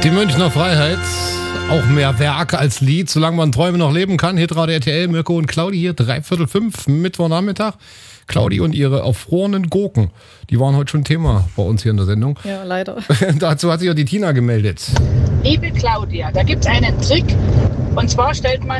Die Münchner Freiheit, auch mehr Werk als Lied, solange man Träume noch leben kann. Hitradio RTL, Mirko und Claudi hier, 4:45, Mittwochnachmittag. Claudi und ihre erfrorenen Gurken, die waren heute schon Thema bei uns hier in der Sendung. Ja, leider. Dazu hat sich auch die Tina gemeldet. Liebe Claudia, da gibt es einen Trick. Und zwar stellt man